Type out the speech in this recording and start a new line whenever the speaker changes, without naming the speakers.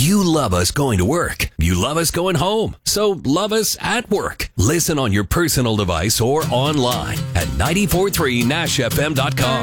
You love us going to work. You love us going home. So love us at work. Listen on your personal device or online at 943nashfm.com.